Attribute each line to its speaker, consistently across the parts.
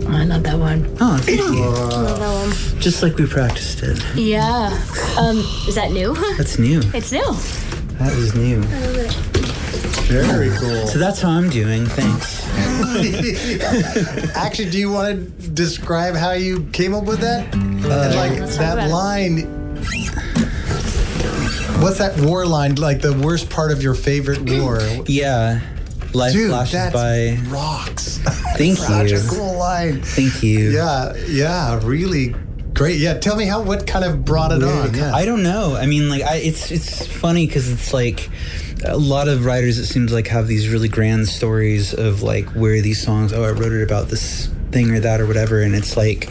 Speaker 1: I love that one.
Speaker 2: Oh, thank you.
Speaker 1: Love that one.
Speaker 2: Just like we practiced it.
Speaker 1: Yeah. Is that new?
Speaker 2: That's new.
Speaker 1: It's new.
Speaker 2: That is new.
Speaker 3: Very cool.
Speaker 2: So that's how I'm doing. Thanks.
Speaker 3: Actually, do you want to describe how you came up with that? And like
Speaker 1: let's talk about
Speaker 3: that
Speaker 1: it.
Speaker 3: line. What's that war line? Like the worst part of your favorite war?
Speaker 2: Yeah. Life
Speaker 3: Dude,
Speaker 2: flashes
Speaker 3: that's
Speaker 2: by.
Speaker 3: rocks.
Speaker 2: Thank
Speaker 3: Such
Speaker 2: you.
Speaker 3: a cool line.
Speaker 2: Thank you.
Speaker 3: Yeah, really great. Yeah, tell me what kind of brought it on. Yeah.
Speaker 2: I don't know. I mean, like, it's funny because it's like a lot of writers, it seems like, have these really grand stories of like where these songs. Oh, I wrote it about this thing or that or whatever, and it's like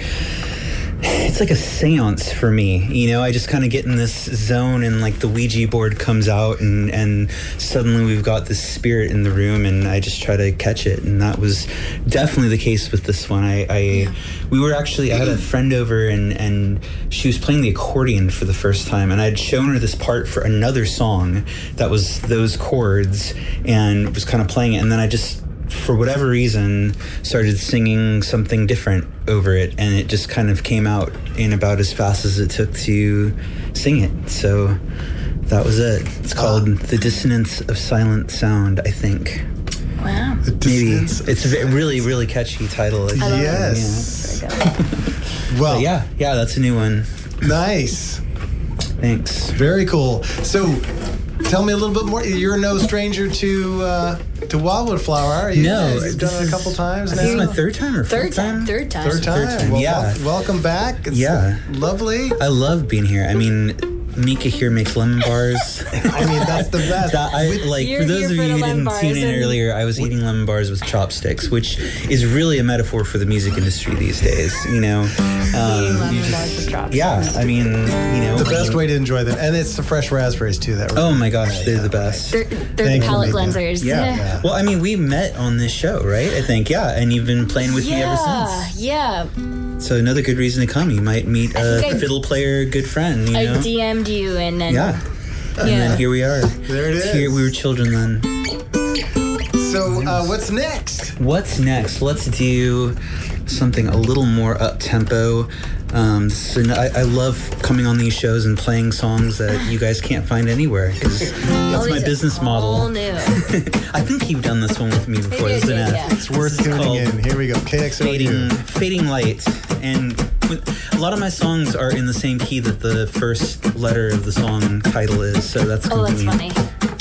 Speaker 2: a seance for me. You know, I just kind of get in this zone, and like the Ouija board comes out, and suddenly we've got this spirit in the room, and I just try to catch it. And that was definitely the case with this one. I had a friend over, and she was playing the accordion for the first time, and I'd shown her this part for another song that was those chords, and was kind of playing it, and then I just, for whatever reason, started singing something different over it, and it just kind of came out in about as fast as it took to sing it. So that was it. It's called The Dissonance of Silent Sound, I think.
Speaker 1: Wow.
Speaker 2: Maybe. It's a really, really catchy title. I think.
Speaker 3: Yes.
Speaker 1: Very good.
Speaker 3: Well,
Speaker 2: But yeah, that's a new one.
Speaker 3: nice.
Speaker 2: Thanks.
Speaker 3: Very cool. So, tell me a little bit more. You're no stranger to Wildwood Flower, are you?
Speaker 2: No,
Speaker 3: You've done it a couple times now.
Speaker 2: This is my third time or fourth
Speaker 1: Third time.
Speaker 3: Third time.
Speaker 2: Third time,
Speaker 3: Well,
Speaker 2: yeah.
Speaker 3: welcome back. It's
Speaker 2: Yeah.
Speaker 3: lovely.
Speaker 2: I love being here. I mean, Mika here makes lemon bars.
Speaker 3: I mean, that's the best.
Speaker 1: You're
Speaker 2: For those
Speaker 1: here
Speaker 2: of
Speaker 1: for
Speaker 2: you
Speaker 1: the
Speaker 2: who
Speaker 1: lemon
Speaker 2: didn't
Speaker 1: bars
Speaker 2: tune in
Speaker 1: and-
Speaker 2: earlier, I was eating lemon bars with chopsticks, which is really a metaphor for the music industry these days. You know,
Speaker 1: Lemon bars with drops.
Speaker 2: yeah. I mean, you know,
Speaker 3: the best way to enjoy them. And it's the fresh raspberries, too. That
Speaker 2: Oh my gosh, they're the best.
Speaker 1: They're the
Speaker 3: Thank you,
Speaker 1: palate
Speaker 3: Mika.
Speaker 1: cleansers.
Speaker 2: Yeah. Well, I mean, we met on this show, right? I think, yeah. And you've been playing with me ever since.
Speaker 1: Yeah.
Speaker 2: So another good reason to come. You might meet a
Speaker 1: think I-
Speaker 2: fiddle player, good friend. You
Speaker 1: I
Speaker 2: know.
Speaker 1: DM'd you and then
Speaker 2: Yeah. And then here we are.
Speaker 3: There it is.
Speaker 2: Here we were children then.
Speaker 3: So, what's next?
Speaker 2: What's next? Let's do something a little more up-tempo. So I love coming on these shows and playing songs that you guys can't find anywhere, because that's my
Speaker 1: These are
Speaker 2: business
Speaker 1: all
Speaker 2: model.
Speaker 1: new.
Speaker 2: I think you've done this one with me before,
Speaker 1: Maybe I
Speaker 2: isn't
Speaker 1: did,
Speaker 2: it?
Speaker 1: yeah.
Speaker 3: It's worth tuning
Speaker 2: called
Speaker 3: in. Here we go. KXOU.
Speaker 2: Fading Light. And a lot of my songs are in the same key that the first letter of the song title is, so that's
Speaker 1: Oh, that's
Speaker 2: convenient.
Speaker 1: funny.